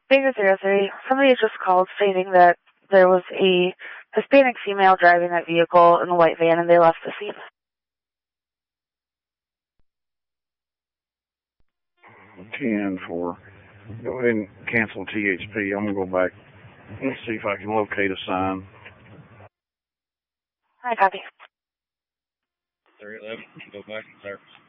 Baker 03, somebody had just called stating that there was a Hispanic female driving that vehicle in a white van and they left the scene. 10-4. Go ahead and cancel THP. I'm going to go back and see if I can locate a sign. Hi, copy. 311, go back and service.